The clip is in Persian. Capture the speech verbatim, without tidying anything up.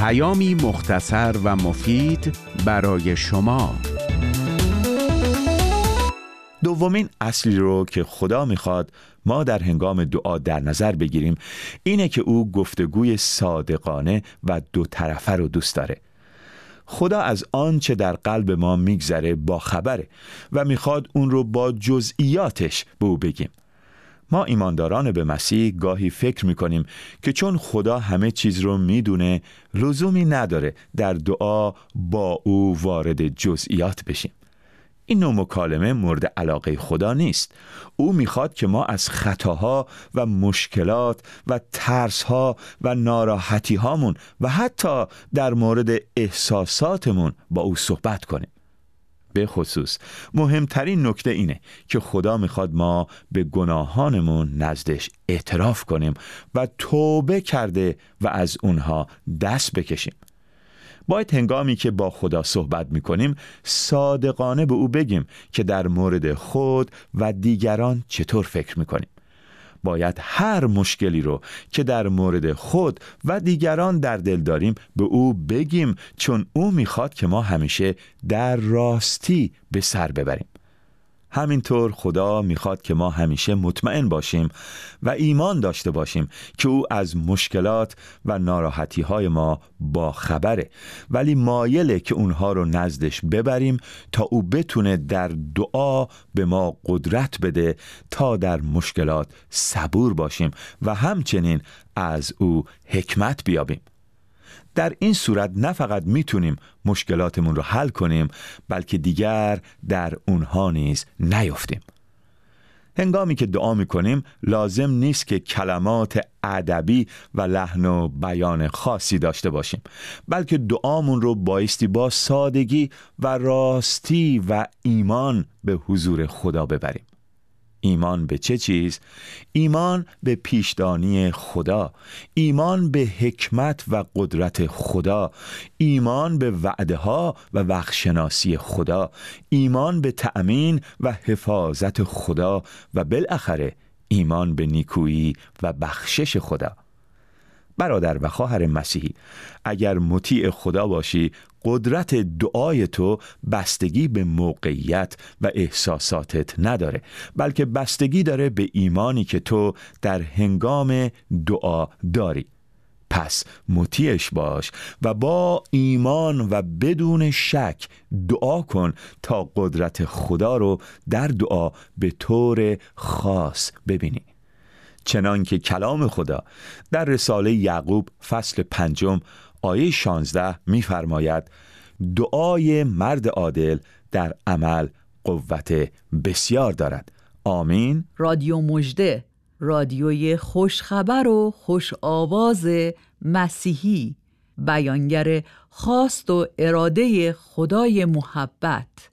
پیامی مختصر و مفید برای شما. دومین اصلی رو که خدا میخواد ما در هنگام دعا در نظر بگیریم اینه که او گفتگوی صادقانه و دو طرفه رو دوست داره. خدا از آنچه در قلب ما میگذره با خبره و میخواد اون رو با جزئیاتش به او بگیم. ما ایمانداران به مسیح گاهی فکر میکنیم که چون خدا همه چیز رو میدونه لزومی نداره در دعا با او وارد جزئیات بشیم. این نوع مکالمه مورد علاقه خدا نیست. او میخواد که ما از خطاها و مشکلات و ترسها و ناراحتی هامون و حتی در مورد احساساتمون با او صحبت کنیم. به خصوص مهمترین نکته اینه که خدا میخواد ما به گناهانمون نزدش اعتراف کنیم و توبه کرده و از اونها دست بکشیم. باید هنگامی که با خدا صحبت میکنیم صادقانه به او بگیم که در مورد خود و دیگران چطور فکر میکنیم. باید هر مشکلی رو که در مورد خود و دیگران در دل داریم به او بگیم، چون او میخواد که ما همیشه در راستی به سر ببریم. همینطور خدا میخواد که ما همیشه مطمئن باشیم و ایمان داشته باشیم که او از مشکلات و ناراحتی های ما با خبره، ولی مایله که اونها رو نزدش ببریم تا او بتونه در دعا به ما قدرت بده تا در مشکلات صبور باشیم و همچنین از او حکمت بیابیم. در این صورت نه فقط میتونیم مشکلاتمون رو حل کنیم، بلکه دیگر در اونها نیز نیفتیم. هنگامی که دعا میکنیم لازم نیست که کلمات ادبی و لحن و بیان خاصی داشته باشیم، بلکه دعامون رو بایستی با سادگی و راستی و ایمان به حضور خدا ببریم. ایمان به چه چیز؟ ایمان به پیشدانی خدا، ایمان به حکمت و قدرت خدا، ایمان به وعده ها و وقت‌شناسی خدا، ایمان به تأمین و حفاظت خدا و بالاخره ایمان به نیکویی و بخشش خدا. برادر و خواهر مسیحی، اگر مطیع خدا باشی، قدرت دعای تو بستگی به موقعیت و احساساتت نداره، بلکه بستگی داره به ایمانی که تو در هنگام دعا داری. پس مطیعش باش و با ایمان و بدون شک دعا کن تا قدرت خدا رو در دعا به طور خاص ببینی. چنان که کلام خدا در رساله یعقوب فصل پنجم آیه شانزده می‌فرماید: دعای مرد عادل در عمل قوت بسیار دارد. آمین. رادیو مژده، رادیوی خوشخبر و خوش آواز مسیحی، بیانگر خواست و اراده خدای محبت.